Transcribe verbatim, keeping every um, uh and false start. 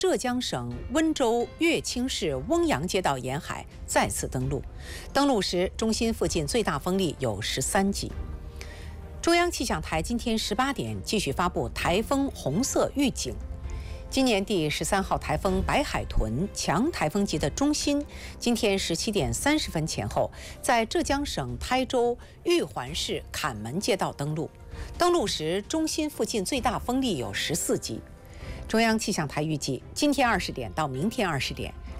浙江省温州乐清市翁阳街道沿海再次登陆，登陆时中心附近最大风力有十三级。中央气象台今天十八点继续发布台风红色预警。今年第十三号台风白海豚强台风级的中心，今天十七点三十分前后，在浙江省台州玉环市坎门街道登陆。登陆时，中心附近最大风力有十四级。中央气象台预计，今天二十点到明天二十点，